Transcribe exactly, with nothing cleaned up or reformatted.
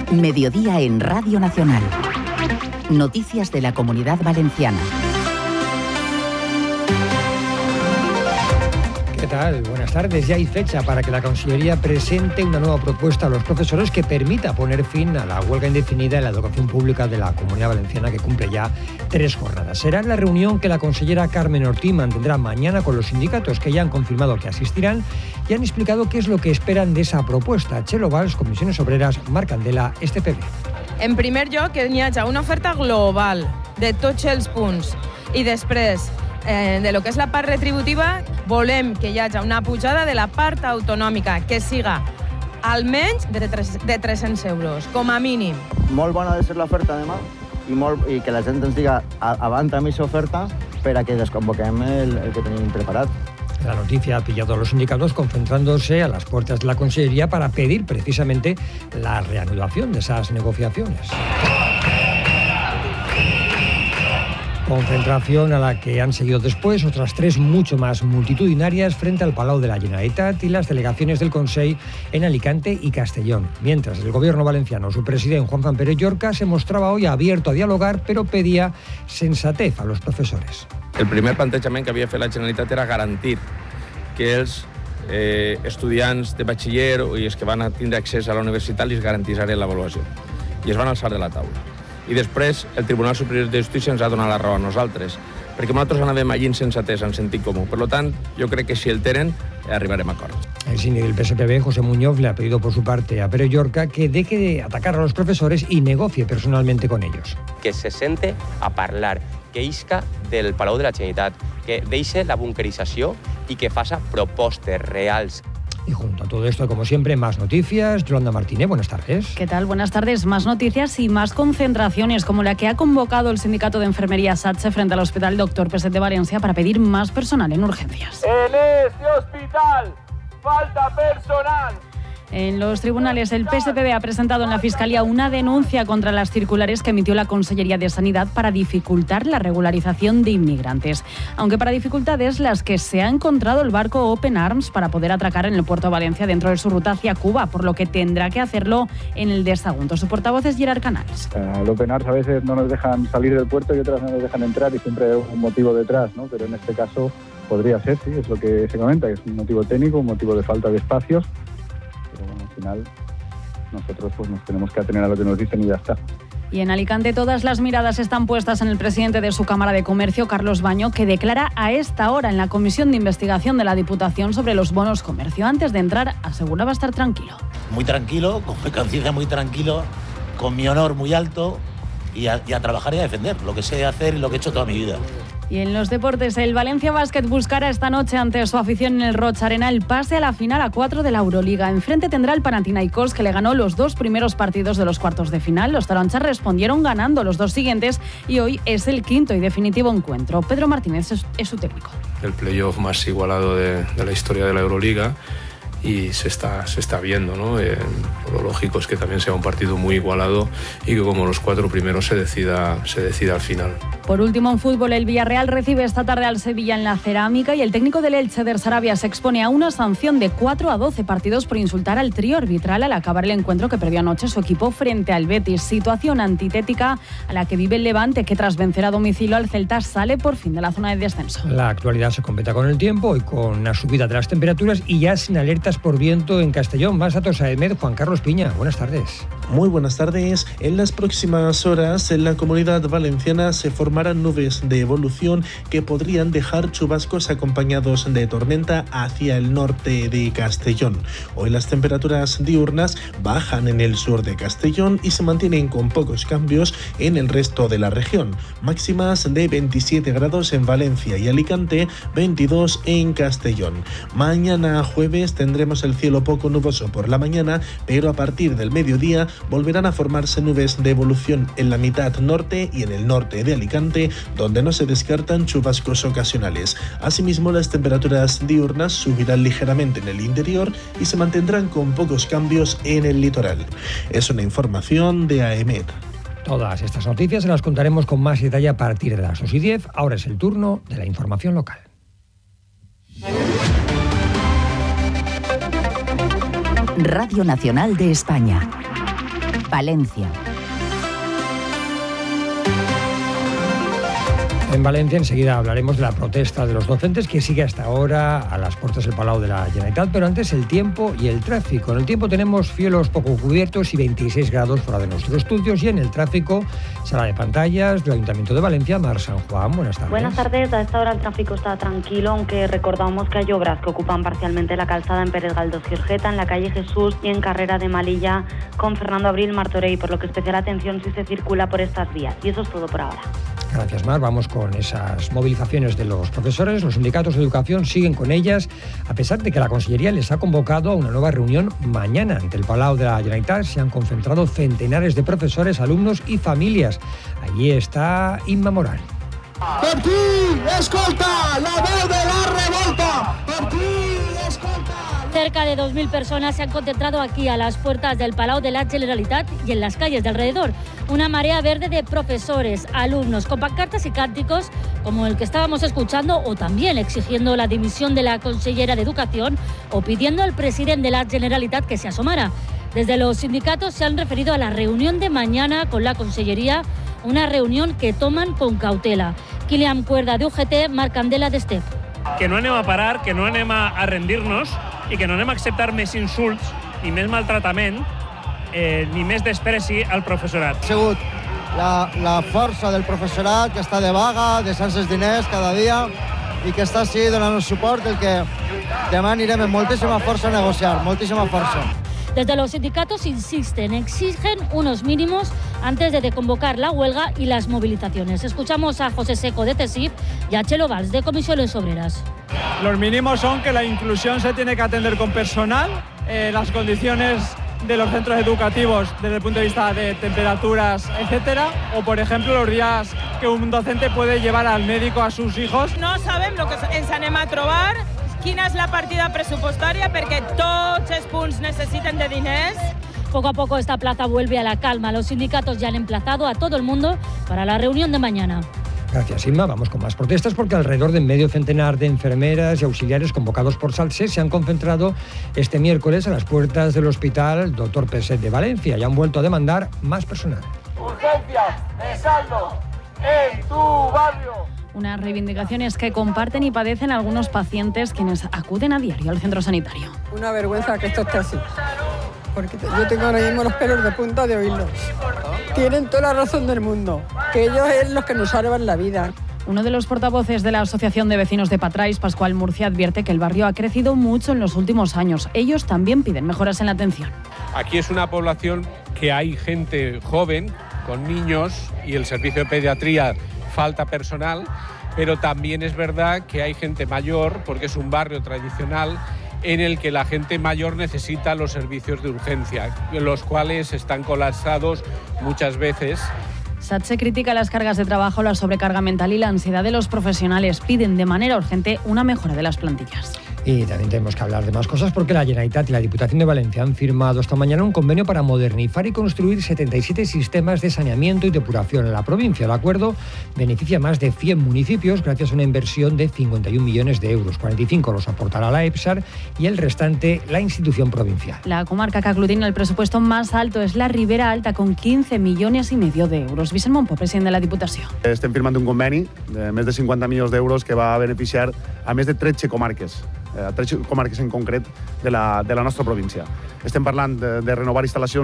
Mediodía en Radio Nacional. Noticias de la Comunidad Valenciana. ¿Qué tal? Buenas tardes. Ya hay fecha para que la Consellería presente una nueva propuesta a los profesores que permita poner fin a la huelga indefinida en la educación pública de la Comunidad Valenciana, que cumple ya tres jornadas. Será la reunión que la consellera Carmen Ortí mantendrá mañana con los sindicatos, que ya han confirmado que asistirán y han explicado qué es lo que esperan de esa propuesta. Txelo Valls, Comisiones Obreras, Marc Candela, este P B. En primer lloc, que hi hagi una oferta global de tots els punts i després eh, de lo que és la part retributiva, volem que hi hagi una pujada de la part autonòmica que siga almenys de, de tres-cents euros, com a mínim. Molt bona ha de ser l'oferta demà i, molt, i que la gent ens diga avant amb aquesta oferta per a que desconvoquem el, el que tenim preparat. La noticia ha pillado a los sindicatos concentrándose a las puertas de la Consellería para pedir precisamente la reanudación de esas negociaciones. Concentración a la que han seguido después otras tres mucho más multitudinarias frente al Palau de la Generalitat y las delegaciones del Consell en Alicante y Castellón. Mientras el gobierno valenciano, su presidente Juan Pérez Llorca, se mostraba hoy abierto a dialogar, pero pedía sensatez a los profesores. El primer plantejament que havia fet la Generalitat era garantir que els eh, estudiants de batxiller i els que van a tindre accés a la universitat els garantissaran l'avaluació. I es van alçar de la taula. I després el Tribunal Superior de Justícia ens ha donat la raó a nosaltres, perquè nosaltres anàvem allí en sensatesa, en sentit comú. Per tant, jo crec que si el tenen, arribarem a acord. El síndic del P S P B, José Muñoz, le ha pedido por su parte a Pérez Llorca que deje de atacar a los profesores y negocie personalmente con ellos. Que se sente a parlar, que isca del Palau de la Generalitat, que deixe la bunkerització i que faça propostes reals. Y junto a todo esto, como siempre, más noticias. Yolanda Martínez, buenas tardes. ¿Qué tal? Buenas tardes. Más noticias y más concentraciones, como la que ha convocado el sindicato de enfermería SATSE frente al Hospital Doctor Peset de Valencia para pedir más personal en urgencias. En este hospital falta personal. En los tribunales, el P S P B ha presentado en la Fiscalía una denuncia contra las circulares que emitió la Consellería de Sanidad para dificultar la regularización de inmigrantes. Aunque para dificultades las que se ha encontrado el barco Open Arms para poder atracar en el puerto de Valencia dentro de su ruta hacia Cuba, por lo que tendrá que hacerlo en el de Sagunto. Su portavoz es Gerard Canals. Uh, el Open Arms a veces no nos dejan salir del puerto y otras no nos dejan entrar y siempre hay un motivo detrás, ¿no? Pero en este caso podría ser, sí, es lo que se comenta, que es un motivo técnico, un motivo de falta de espacios. Pero bueno, al final nosotros pues nos tenemos que atener a lo que nos dicen y ya está. Y en Alicante todas las miradas están puestas en el presidente de su Cámara de Comercio, Carlos Baño, que declara a esta hora en la Comisión de Investigación de la Diputación sobre los bonos comercio. Antes de entrar, aseguraba estar tranquilo. Muy tranquilo, con mi conciencia muy tranquilo, con mi honor muy alto y a, y a trabajar y a defender lo que sé hacer y lo que he hecho toda mi vida. Y en los deportes, el Valencia Basket buscará esta noche ante su afición en el Roig Arena el pase a la final a cuatro de la Euroliga. Enfrente tendrá el Panathinaikos, que le ganó los dos primeros partidos de los cuartos de final. Los taronchas respondieron ganando los dos siguientes y hoy es el quinto y definitivo encuentro. Pedro Martínez es, es su técnico. El playoff más igualado de, de la historia de la Euroliga. Y se está, se está viendo, ¿no? Eh, lo lógico es que también sea un partido muy igualado y que como los cuatro primeros se decida, se decida al final. Por último, en fútbol, el Villarreal recibe esta tarde al Sevilla en la Cerámica y el técnico del Elche, de Sarabia, se expone a una sanción de cuatro a doce partidos por insultar al trío arbitral al acabar el encuentro que perdió anoche su equipo frente al Betis. Situación antitética a la que vive el Levante, que tras vencer a domicilio al Celta sale por fin de la zona de descenso. La actualidad se completa con el tiempo y con una subida de las temperaturas y ya sin alerta por viento en Castellón. Más datos a Emed. Juan Carlos Piña, buenas tardes. Muy buenas tardes. En las próximas horas en la Comunidad Valenciana se formarán nubes de evolución que podrían dejar chubascos acompañados de tormenta hacia el norte de Castellón. Hoy las temperaturas diurnas bajan en el sur de Castellón y se mantienen con pocos cambios en el resto de la región. Máximas de veintisiete grados en Valencia y Alicante, veintidós en Castellón. Mañana jueves tendremos el cielo poco nuboso por la mañana, pero a partir del mediodía volverán a formarse nubes de evolución en la mitad norte y en el norte de Alicante, donde no se descartan chubascos ocasionales. Asimismo, las temperaturas diurnas subirán ligeramente en el interior y se mantendrán con pocos cambios en el litoral. Es una información de AEMET. Todas estas noticias se las contaremos con más detalle a partir de las dos y diez. Ahora es el turno de la información local. Radio Nacional de España. Valencia. En Valencia enseguida hablaremos de la protesta de los docentes que sigue hasta ahora a las puertas del Palau de la Generalitat, pero antes el tiempo y el tráfico. En el tiempo tenemos cielos poco cubiertos y veintiséis grados fuera de nuestros estudios, y en el tráfico, sala de pantallas del Ayuntamiento de Valencia, Mar San Juan. Buenas tardes. Buenas tardes. A esta hora el tráfico está tranquilo, aunque recordamos que hay obras que ocupan parcialmente la calzada en Pérez Galdós Giorgeta, en la calle Jesús y en Carrera de Malilla con Fernando Abril Martorell, por lo que especial atención si se circula por estas vías. Y eso es todo por ahora. Gracias, Mar. Vamos con esas movilizaciones de los profesores. Los sindicatos de educación siguen con ellas, a pesar de que la Consellería les ha convocado a una nueva reunión mañana. Ante el Palau de la Generalitat se han concentrado centenares de profesores, alumnos y familias. Allí está Inma Morán. Per ti, escolta, la veu de la revolta. Per ti, escolta. Cerca de dos mil personas se han concentrado aquí a las puertas del Palau de la Generalitat y en las calles de alrededor. Una marea verde de profesores, alumnos, con pancartas y cánticos como el que estábamos escuchando, o también exigiendo la dimisión de la consellera de Educación o pidiendo al presidente de la Generalitat que se asomara. Desde los sindicatos se han referido a la reunión de mañana con la Consellería, una reunión que toman con cautela. Kilian Cuerda, de U G T, Marc Candela, de STEP. Que no anem a parar, que no anem a rendir-nos i que no anem a acceptar més insults ni més maltratament eh, ni més despreci al professorat. Ha sigut la, la força del professorat que està de vaga, deixant-se els diners cada dia i que està així donant el suport, el que demà anirem amb moltíssima força a negociar, moltíssima força. Desde los sindicatos insisten, exigen unos mínimos antes de convocar la huelga y las movilizaciones. Escuchamos a José Seco, de TESIF, y a Chelo Valls, de Comisiones Obreras. Los mínimos son que la inclusión se tiene que atender con personal, eh, las condiciones de los centros educativos desde el punto de vista de temperaturas, etcétera, o por ejemplo los días que un docente puede llevar al médico a sus hijos. No sabem lo que ens anem a trobar, quina és la partida pressupostària, perquè tots els punts necessiten de diners. Poco a poco esta plaza vuelve a la calma. Los sindicatos ya han emplazado a todo el mundo para la reunión de mañana. Gracias, Inma. Vamos con más protestas porque alrededor de medio centenar de enfermeras y auxiliares convocados por SALSE se han concentrado este miércoles a las puertas del Hospital Doctor Peset de Valencia y han vuelto a demandar más personal. Urgencias de saldo en tu barrio. Unas reivindicaciones que comparten y padecen algunos pacientes quienes acuden a diario al centro sanitario. Una vergüenza que esto esté así, porque yo tengo ahora mismo los pelos de punta de oírlos. Tienen toda la razón del mundo, que ellos es los que nos salvan la vida. Uno de los portavoces de la Asociación de Vecinos de Patrais, Pascual Murcia, advierte que el barrio ha crecido mucho en los últimos años. Ellos también piden mejoras en la atención. Aquí es una población que hay gente joven, con niños, y el servicio de pediatría falta personal, pero también es verdad que hay gente mayor, porque es un barrio tradicional en el que la gente mayor necesita los servicios de urgencia, los cuales están colapsados muchas veces. SATSE critica las cargas de trabajo, la sobrecarga mental y la ansiedad de los profesionales. Piden de manera urgente una mejora de las plantillas. Y también tenemos que hablar de más cosas porque la Generalitat y la Diputación de Valencia han firmado esta mañana un convenio para modernizar y construir setenta y siete sistemas de saneamiento y depuración en la provincia. El acuerdo beneficia a más de cien municipios gracias a una inversión de cincuenta y un millones de euros. cuarenta y cinco los aportará la EPSAR y el restante la institución provincial. La comarca que aglutina el presupuesto más alto es la Ribera Alta, con quince millones y medio de euros. Vicent Monpo, president de la Diputació. Estem firmant un conveni de més de cinquanta milions d'euros que va a beneficiar a més de tretze comarques, a tretze comarques en concret de la, de la nostra província. Estem parlant de, de renovar instal·lacions